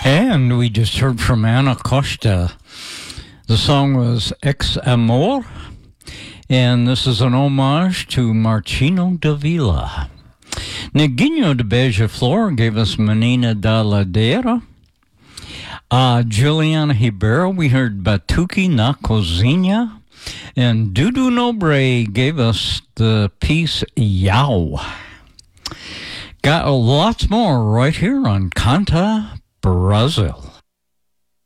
And we just heard from Ana Costa. The song was Ex Amor, and this is an homage to Martino Davila. Neguinho de Beija-Flor gave us Menina da Ladeira. Juliana Ribeiro, we heard Batuque na Cozinha. And Dudu Nobre gave us the piece Yow. Got lots more right here on Canta Brazil.